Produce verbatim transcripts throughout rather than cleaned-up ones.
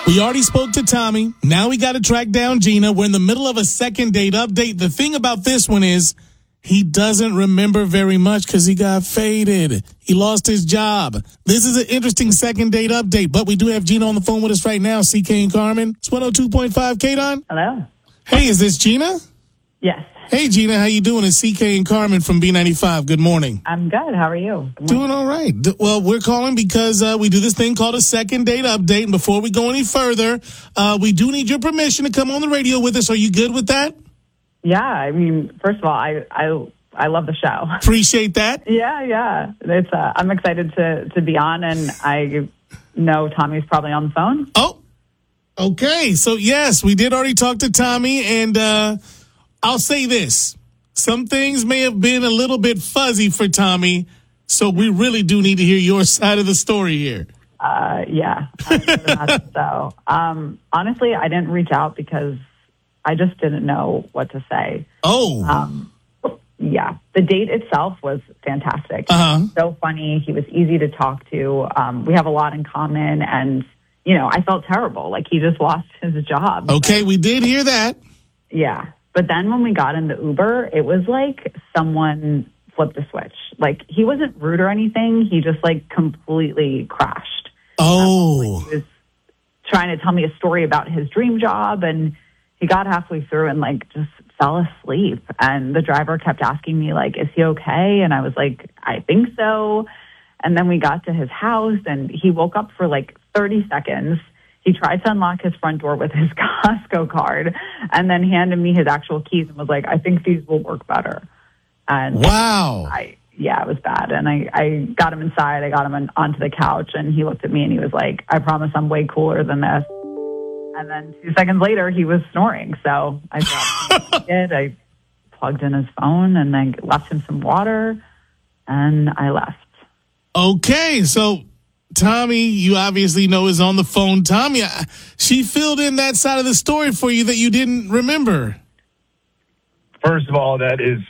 We already spoke to Tommy. Now we got to track down Gina. We're in the middle of a second date update. The thing about this one is he doesn't remember very much because he got faded. He lost his job. This is an interesting second date update, but we do have Gina on the phone with us right now. C K and Carmen. It's one oh two point five K-Don. Hello. Hey, is this Gina? Yes. Hey, Gina, how you doing? It's C K and Carmen from B ninety-five. Good morning. I'm good. How are you? Doing all right. D- Well, we're calling because uh, we do this thing called a second date update. And before we go any further, uh, we do need your permission to come on the radio with us. Are you good with that? Yeah. I mean, first of all, I I I love the show. Appreciate that. Yeah, yeah. It's uh, I'm excited to to be on, and I know Tommy's probably on the phone. Oh, okay. So, yes, we did already talk to Tommy, and uh, I'll say this. Some things may have been a little bit fuzzy for Tommy, so we really do need to hear your side of the story here. Uh, yeah. so, um, honestly, I didn't reach out because I just didn't know what to say. Oh. Um, yeah. The date itself was fantastic. Uh-huh. So funny. He was easy to talk to. Um, we have a lot in common, and, you know, I felt terrible. Like, he just lost his job. Okay, we did hear that. Yeah. But then when we got in the Uber, it was like someone flipped a switch. Like, he wasn't rude or anything. He just, like, completely crashed. Oh. Um, like, he was trying to tell me a story about his dream job, and he got halfway through and, like, just fell asleep. And the driver kept asking me, like, is he okay? And I was like, I think so. And then we got to his house, and he woke up for, like, thirty seconds. He tried to unlock his front door with his Costco card and then handed me his actual keys and was like, I think these will work better. And wow. I, yeah, it was bad. And I, I got him inside. I got him in, onto the couch, and he looked at me and he was like, I promise I'm way cooler than this. And then two seconds later, he was snoring. So I dropped him in. I plugged in his phone, and then left him some water, and I left. Okay, so Tommy, you obviously know, is on the phone. Tommy, she filled in that side of the story for you that you didn't remember. First of all, that is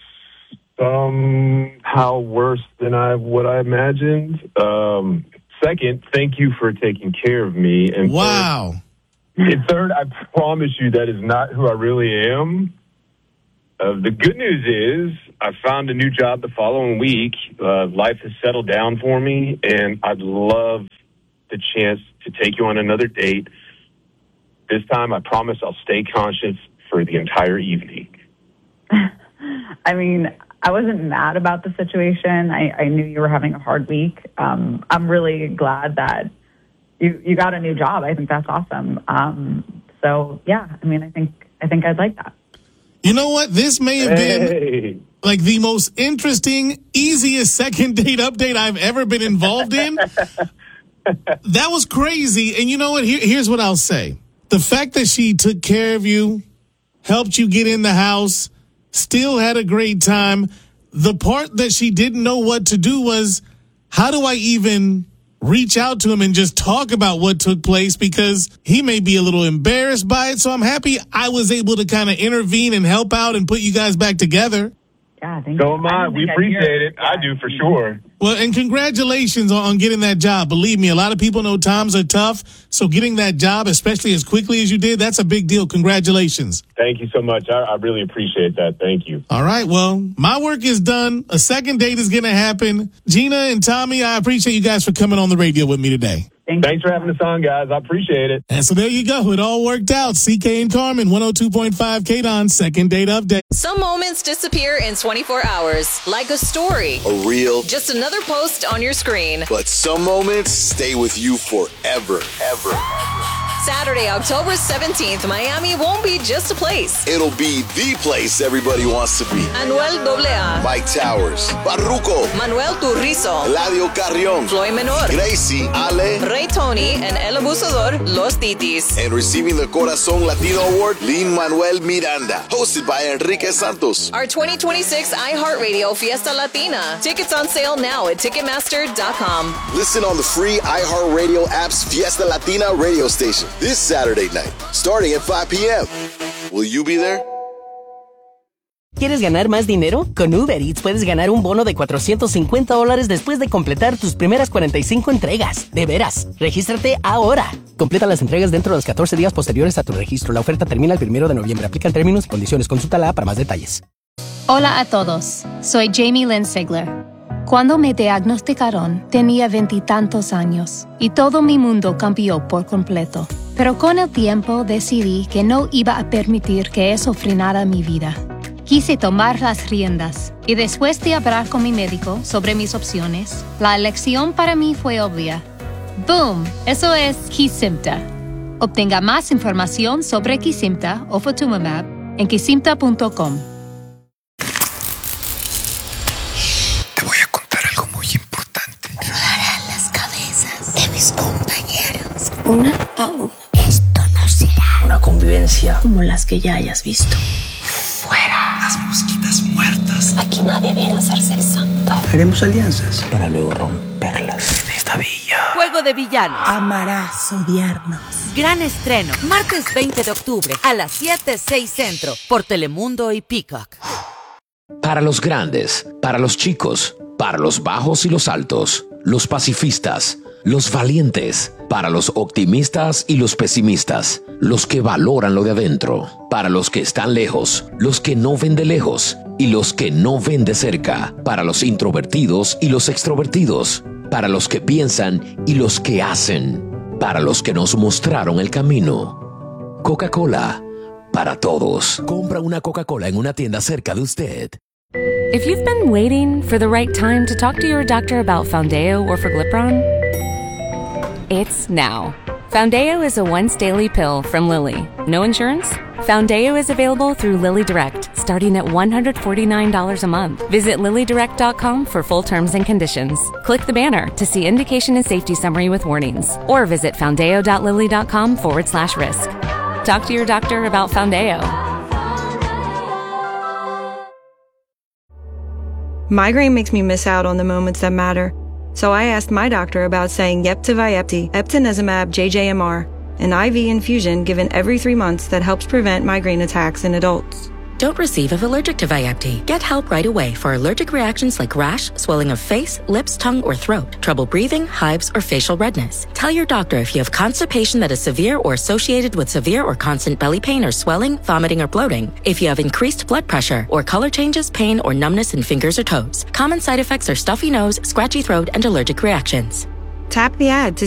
somehow worse than I what I imagined. Um, second, thank you for taking care of me. And wow. Third, and third, I promise you that is not who I really am. Uh, the good news is I found a new job the following week. Uh, life has settled down for me, and I'd love the chance to take you on another date. This time, I promise I'll stay conscious for the entire evening. I mean, I wasn't mad about the situation. I, I knew you were having a hard week. Um, I'm really glad that you, you got a new job. I think that's awesome. Um, so, yeah, I mean, I think I think I'd like that. You know what? This may have been Hey. like the most interesting, easiest second date update I've ever been involved in. That was crazy. And you know what? Here, here's what I'll say. The fact that she took care of you, helped you get in the house, still had a great time. The part that she didn't know what to do was, how do I even reach out to him and just talk about what took place, because he may be a little embarrassed by it. So I'm happy I was able to kind of intervene and help out and put you guys back together. Yeah, thank So you. am I. We appreciate it. I do for sure. Well, and congratulations on, on getting that job. Believe me, a lot of people know times are tough. So getting that job, especially as quickly as you did, that's a big deal. Congratulations. Thank you so much. I, I really appreciate that. Thank you. All right. Well, my work is done. A second date is going to happen. Gina and Tommy, I appreciate you guys for coming on the radio with me today. Thank Thanks for having us on, guys. I appreciate it. And so there you go. It all worked out. C K and Carmen, one oh two point five K-Don, second date update. Some moments disappear in twenty-four hours, like a story. A reel. Just another post on your screen. But some moments stay with you forever. Ever. Saturday, October seventeenth, Miami won't be just a place. It'll be the place everybody wants to be. Anuel A A, Mike Towers, Barruco, Manuel Turizo, Eladio Carrion, Floyd Menor, Gracie, Ale, Ray Tony, and El Abusador, Los Titis. and receiving the Corazon Latino Award, Lin-Manuel Miranda. Hosted by Enrique Santos. Our twenty twenty-six iHeartRadio Fiesta Latina. Tickets on sale now at Ticketmaster dot com. Listen on the free iHeartRadio app's Fiesta Latina radio station this Saturday night, starting at five p.m. Will you be there? ¿Quieres ganar más dinero? Con Uber Eats puedes ganar un bono de cuatrocientos cincuenta dólares después de completar tus primeras cuarenta y cinco entregas. De veras, regístrate ahora. Completa las entregas dentro de los catorce días posteriores a tu registro. La oferta termina el primero de noviembre. Aplican términos y condiciones. Consulta la para más detalles. Hola a todos. Soy Jamie Lynn Sigler. Cuando me diagnosticaron, tenía veintitantos años y todo mi mundo cambió por completo. Pero con el tiempo decidí que no iba a permitir que eso frenara mi vida. Quise tomar las riendas y después de hablar con mi médico sobre mis opciones, la elección para mí fue obvia. ¡Boom! Eso es Kesimpta. Obtenga más información sobre Kesimpta o Ofatumumab en kesimpta punto com. Te voy a contar algo muy importante. Rodarán las cabezas de mis compañeros una a una. Esto no será una convivencia como las que ya hayas visto. Fuera las mosquitas muertas. Aquí nadie viene a hacerse el santo. Haremos alianzas para luego romperlas en esta villa. Juego de villanos. Amarás odiarnos. Gran estreno, martes veinte de octubre a las siete, seis Centro, por Telemundo y Peacock. Para los grandes, para los chicos, para los bajos y los altos, los pacifistas, los valientes, para los optimistas y los pesimistas, los que valoran lo de adentro, para los que están lejos, los que no ven de lejos y los que no ven de cerca, para los introvertidos y los extrovertidos, para los que piensan y los que hacen, para los que nos mostraron el camino. Coca-Cola, para todos. Compra una Coca-Cola en una tienda cerca de usted. If you've been waiting for the right time to talk to your doctor about Foundeo or Forglipron, it's now. Foundeo is a once-daily pill from Lilly. No insurance? Foundeo is available through Lilly Direct, starting at one hundred forty-nine dollars a month. Visit lilly direct dot com for full terms and conditions. Click the banner to see indication and safety summary with warnings. Or visit foundeo.lilly.com forward slash risk. Talk to your doctor about Foundeo. Migraine makes me miss out on the moments that matter. So I asked my doctor about saying yep to Vyepti, Eptinezumab J J M R, an I V infusion given every three months that helps prevent migraine attacks in adults. Don't receive if allergic to Vyepti. Get help right away for allergic reactions like rash, swelling of face, lips, tongue, or throat, trouble breathing, hives, or facial redness. Tell your doctor if you have constipation that is severe or associated with severe or constant belly pain or swelling, vomiting, or bloating. If you have increased blood pressure or color changes, pain, or numbness in fingers or toes. Common side effects are stuffy nose, scratchy throat, and allergic reactions. Tap the ad to